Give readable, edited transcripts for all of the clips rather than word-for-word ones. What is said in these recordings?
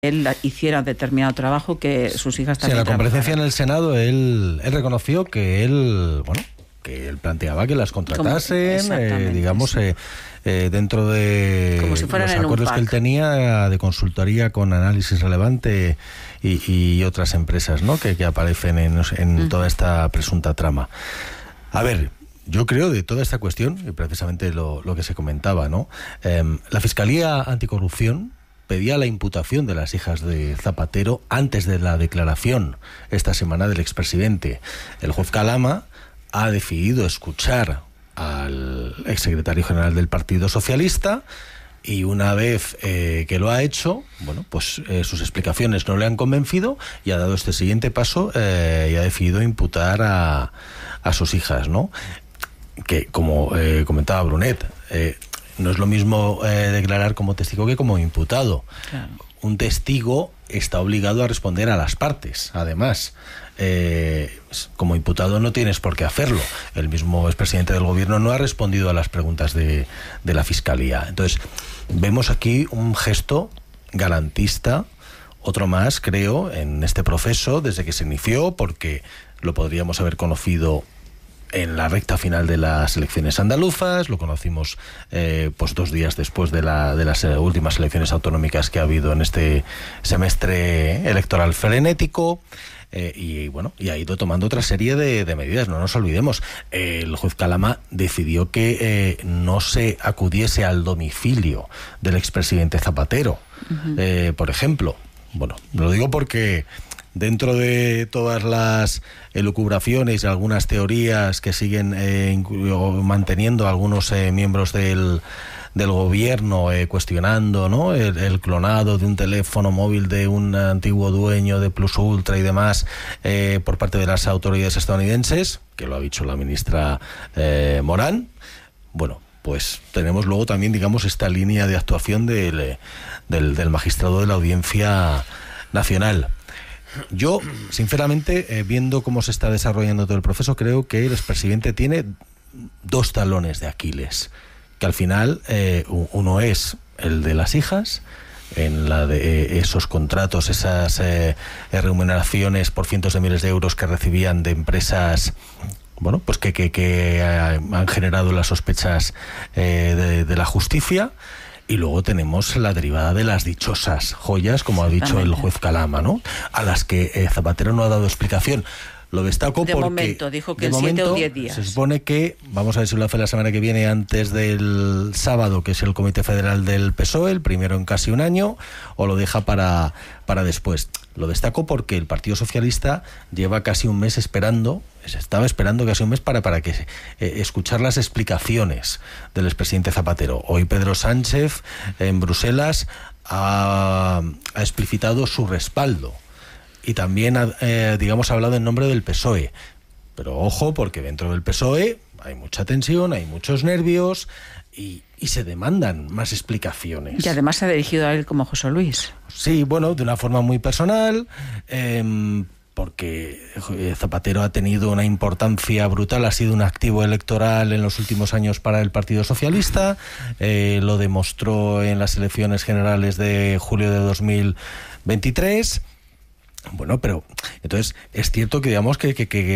él hiciera determinado trabajo que sus hijas también. Sí, en la comparecencia en el Senado él reconoció que él planteaba que las contratasen, dentro de como si fueran los acuerdos que él tenía de consultoría con Análisis Relevante y otras empresas, ¿no?, que aparecen en toda esta presunta trama. A ver, yo creo de toda esta cuestión, y precisamente lo que se comentaba, ¿no? La Fiscalía Anticorrupción pedía la imputación de las hijas de Zapatero antes de la declaración esta semana del expresidente. El juez Calama ha decidido escuchar al exsecretario general del Partido Socialista y una vez que lo ha hecho, sus explicaciones no le han convencido y ha dado este siguiente paso y ha decidido imputar a sus hijas, ¿no? Que, como comentaba Brunet, no es lo mismo declarar como testigo que como imputado. Claro. Un testigo está obligado a responder a las partes, además. Como imputado no tienes por qué hacerlo. El mismo expresidente del gobierno no ha respondido a las preguntas de la Fiscalía. Entonces, vemos aquí un gesto garantista, otro más, creo, en este proceso desde que se inició, porque lo podríamos haber conocido en la recta final de las elecciones andaluzas, lo conocimos 2 días después de las últimas elecciones autonómicas que ha habido en este semestre electoral frenético, y ha ido tomando otra serie de medidas. No nos olvidemos, el juez Calama decidió que no se acudiese al domicilio del expresidente Zapatero, por ejemplo. Lo digo porque dentro de todas las elucubraciones y algunas teorías que siguen manteniendo algunos miembros del gobierno, cuestionando, ¿no?, el clonado de un teléfono móvil de un antiguo dueño de Plus Ultra y demás por parte de las autoridades estadounidenses, que lo ha dicho la ministra Morán. Pues tenemos luego también, digamos, esta línea de actuación del magistrado de la Audiencia Nacional. Yo, sinceramente, viendo cómo se está desarrollando todo el proceso, creo que el expresidente tiene 2 talones de Aquiles, que al final uno es el de las hijas, en la de esos contratos, esas remuneraciones por cientos de miles de euros que recibían de empresas que han generado las sospechas de la justicia. Y luego tenemos la derivada de las dichosas joyas, como ha dicho el juez Calama, ¿no?, a las que Zapatero no ha dado explicación. Lo destaco porque... De momento, dijo que en 7 o 10 días. Se supone que, vamos a ver si lo hace la semana que viene, antes del sábado, que es el Comité Federal del PSOE, el primero en casi un año, o lo deja para después. Lo destaco porque el Partido Socialista lleva casi un mes esperando, se estaba esperando casi un mes para que escuchar las explicaciones del expresidente Zapatero. Hoy Pedro Sánchez, en Bruselas, ha explicitado su respaldo. Y también ha hablado en nombre del PSOE. Pero ojo, porque dentro del PSOE hay mucha tensión, hay muchos nervios y se demandan más explicaciones. Y además se ha dirigido a él como José Luis. Sí, de una forma muy personal, porque Zapatero ha tenido una importancia brutal, ha sido un activo electoral en los últimos años para el Partido Socialista, lo demostró en las elecciones generales de julio de 2023... pero entonces es cierto que digamos que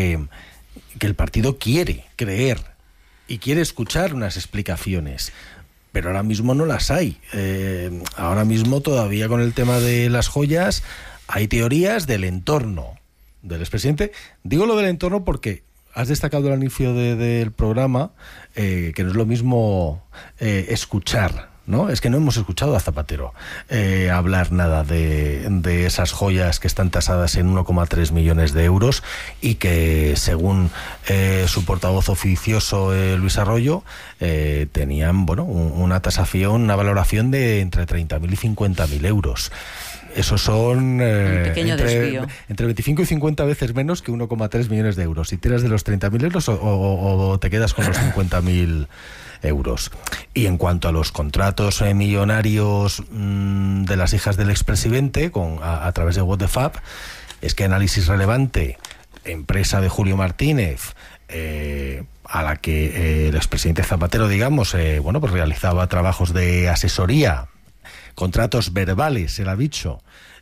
el partido quiere creer y quiere escuchar unas explicaciones, pero ahora mismo no las hay. Ahora mismo todavía con el tema de las joyas hay teorías del entorno del expresidente. Digo lo del entorno porque has destacado al inicio del programa que no es lo mismo escuchar, ¿no? Es que no hemos escuchado a Zapatero hablar nada de esas joyas que están tasadas en 1,3 millones de euros y que, según su portavoz oficioso Luis Arroyo, tenían una tasación, una valoración de entre 30.000 y 50.000 euros. Esos son entre 25 y 50 veces menos que 1,3 millones de euros. Si tiras de los 30.000 euros o te quedas con los 50.000 euros. Y en cuanto a los contratos millonarios de las hijas del expresidente a través de WhatsApp, es que Análisis Relevante, empresa de Julio Martínez, a la que el expresidente Zapatero, realizaba trabajos de asesoría, contratos verbales, él ha dicho,